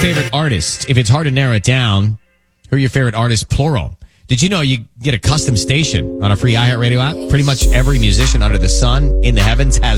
favorite artists? If it's hard to narrow it down, who are your favorite artists, plural? Did you know you get a custom station on a free iHeartRadio app? Pretty much every musician under the sun in the heavens has